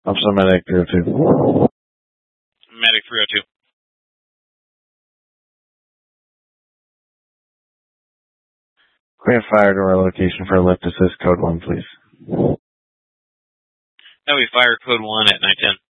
Officer Medic 302. Medic 302. Clear fire to our location for a lift assist code 1, please. That we fire code 1 at 910.